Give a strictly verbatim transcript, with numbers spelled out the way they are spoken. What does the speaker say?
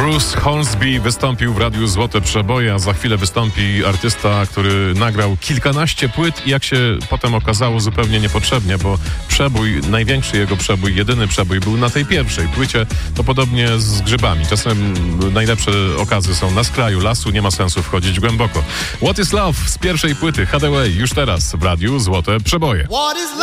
Bruce Hornsby wystąpił w Radiu Złote Przeboje, a za chwilę wystąpi artysta, który nagrał kilkanaście płyt i jak się potem okazało zupełnie niepotrzebnie, bo przebój, największy jego przebój, jedyny przebój był na tej pierwszej płycie. To podobnie z grzybami. Czasem najlepsze okazy są na skraju lasu, nie ma sensu wchodzić głęboko. What is Love z pierwszej płyty Hathaway już teraz w Radiu Złote Przeboje.